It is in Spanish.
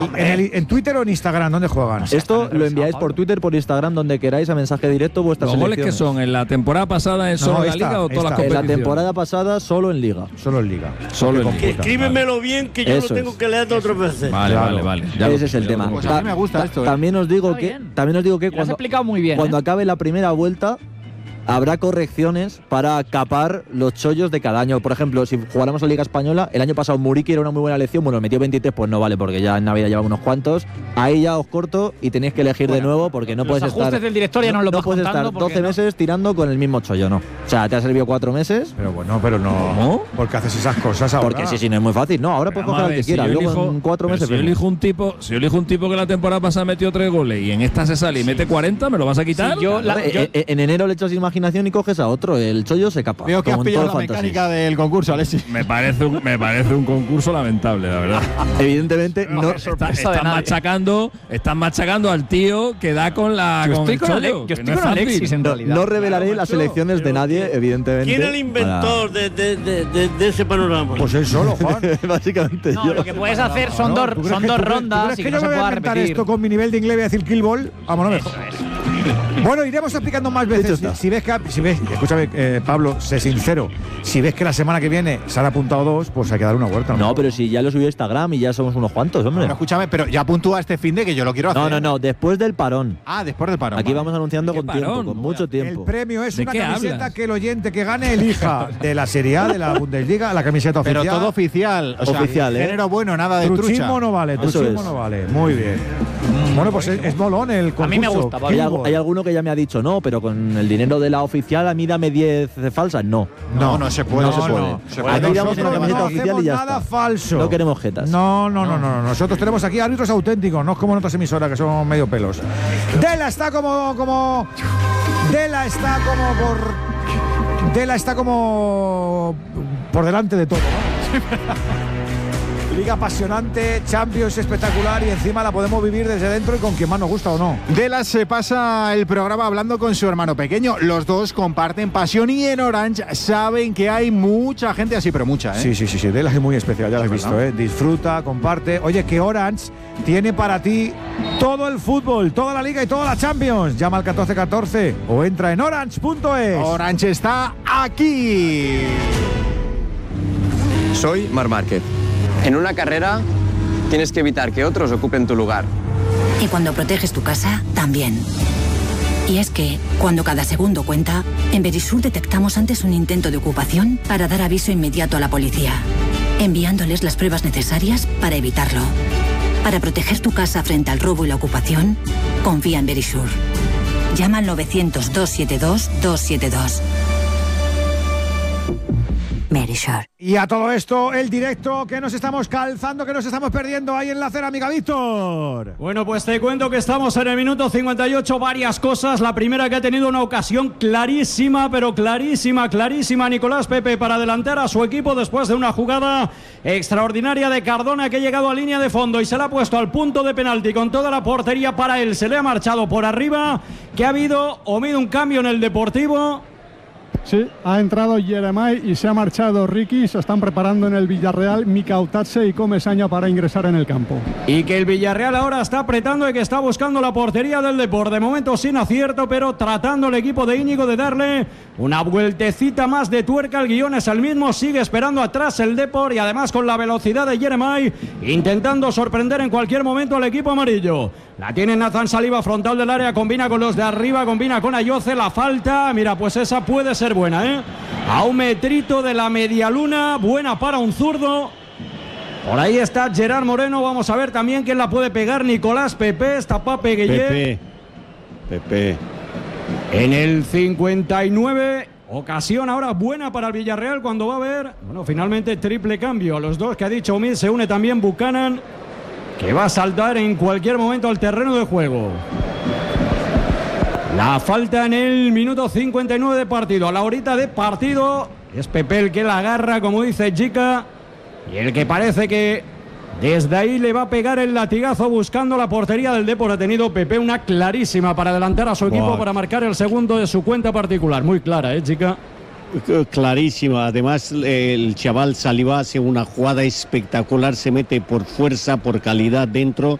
¿En Twitter o en Instagram? ¿Dónde juegan? Esto lo enviáis por Twitter, por Instagram, donde queráis, a mensaje directo vuestras ¿Los goles selecciones. que son? ¿En la temporada pasada en solo la Liga o todas las En competiciones? la temporada pasada solo en Liga. Solo en Liga. Solo en Liga. Escríbemelo bien, que yo Eso lo tengo es. que leer otras veces. Vale, vale. Ese es el tema. Pues a mí me gusta esto. También os digo que Lo has explicado muy bien. cuando acabe la primera vuelta habrá correcciones para capar los chollos de cada año. Por ejemplo, si jugáramos a Liga Española, el año pasado Muriqui era una muy buena elección. Bueno, metió 23, pues no vale, porque ya en Navidad llevaba unos cuantos. Ahí ya os corto y tenéis que elegir de nuevo, porque no puedes estar. Del director ya no lo puedes estar 12 meses tirando con el mismo chollo, no. O sea, te ha servido 4 meses. Pero bueno, pero no. ¿Cómo? ¿Por qué haces esas cosas ahora? Porque sí, no es muy fácil. No, ahora puedes coger al que quieras. Luego en 4 meses. Si yo elijo un tipo que la temporada pasada metió 3 goles y en esta se sale y mete 40, ¿me lo vas a quitar? En enero le echas imaginación y coges a otro. El chollo se capa. Veo que has como en pillado todo la Fantasy. mecánica del concurso, Alexis. Me parece un concurso lamentable, la verdad. Evidentemente no. Están machacando al tío que da con la. Yo con estoy el con chollo, yo que estoy no es con fácil. Alexis en realidad. No revelaré las elecciones de nadie, evidentemente. ¿Quién es el inventor de ese panorama? Pues él solo, Juan. Básicamente No, yo. lo que puedes hacer son dos ¿Tú crees rondas que y que yo no se me voy a pueda inventar repetir. esto con mi nivel de inglés y decir kill ball? Vámonos. Bueno, iremos explicando más veces. Si ves, escúchame, Pablo, sé sincero. Si ves que la semana que viene se han apuntado 2, pues hay que dar una vuelta. No, pero si ya lo subió a Instagram y ya somos unos cuantos, hombre. Pero escúchame, pero ya puntúa este fin de que yo lo quiero hacer. No, después del parón. Ah, después del parón. Aquí vale. vamos anunciando ¿Qué con parón? tiempo, con mucho El tiempo. premio es ¿De una qué camiseta hablas? que el oyente que gane elija de la Serie A, de la Bundesliga, la camiseta Pero oficial. todo oficial. O sea, Oficial, ¿eh? género bueno, nada de trucha. Truchismo no vale, Eso truchismo es. no vale. Muy bien. Bueno, pues es molón el concurso. A mí me gusta, Hay, Pablo. hay alguno que ya me ha dicho no, pero con el dinero de la oficial a mí dame 10 falsas. No. No se puede. No se puede. Se puede. Aquí damos Nosotros una camiseta no oficial hacemos y ya nada está. falso. No queremos jetas. No. Nosotros tenemos aquí árbitros auténticos, no es como en otras emisoras que son medio pelos. Dela está como por delante de todo, ¿no? Liga apasionante, Champions espectacular y encima la podemos vivir desde dentro y con quien más nos gusta o no. Delas se pasa el programa hablando con su hermano pequeño. Los dos comparten pasión y en Orange saben que hay mucha gente así, pero mucha, ¿eh? Sí, Delas es muy especial, ya lo has visto, ¿eh? Disfruta, comparte. Oye, que Orange tiene para ti todo el fútbol, toda la Liga y toda la Champions. Llama al 1414 o entra en orange.es. Orange está aquí. Soy Marc Márquez. En una carrera tienes que evitar que otros ocupen tu lugar. Y cuando proteges tu casa, también. Y es que, cuando cada segundo cuenta, en Verisur detectamos antes un intento de ocupación para dar aviso inmediato a la policía, enviándoles las pruebas necesarias para evitarlo. Para proteger tu casa frente al robo y la ocupación, confía en Verisur. Llama al 900-272-272. Verisur. Y a todo esto, el directo que nos estamos calzando, que nos estamos perdiendo ahí en la cerámica, Víctor. Bueno, pues te cuento que estamos en el minuto 58, varias cosas. La primera, que ha tenido una ocasión clarísima, pero clarísima, Nicolás Pepe para adelantar a su equipo después de una jugada extraordinaria de Cardona, que ha llegado a línea de fondo y se la ha puesto al punto de penalti con toda la portería para él. Se le ha marchado por arriba, que ha habido un cambio en el Deportivo. Sí, ha entrado Jeremai y se ha marchado Ricky. Se están preparando en el Villarreal Mika Otatse y Comesaña para ingresar en el campo. Y que el Villarreal ahora está apretando y que está buscando la portería del Depor. De momento sin acierto, pero tratando el equipo de Íñigo de darle una vueltecita más de tuerca. El guión es el mismo, sigue esperando atrás el Depor y además con la velocidad de Jeremai, intentando sorprender en cualquier momento al equipo amarillo. La tiene Nathan Saliba, frontal del área, combina con los de arriba, combina con Ayoce, la falta, mira, pues esa puede ser buena, ¿eh? A un metrito de la medialuna, buena para un zurdo. Por ahí está Gerard Moreno, vamos a ver también quién la puede pegar. Nicolás Pepe, está Pape Guillé. Pepe. En el 59, ocasión ahora buena para el Villarreal cuando va a haber, bueno, finalmente triple cambio. A los dos que ha dicho Omid se une también Buchanan, que va a saltar en cualquier momento al terreno de juego. La falta en el minuto 59 de partido. A la horita de partido es Pepe el que la agarra, como dice Chica, y el que parece que desde ahí le va a pegar el latigazo buscando la portería del Depor. Ha tenido Pepe una clarísima para adelantar a su equipo, para marcar el segundo de su cuenta particular. Muy clara, Chica. clarísima. Además, el chaval Saliba hace una jugada espectacular, se mete por fuerza, por calidad dentro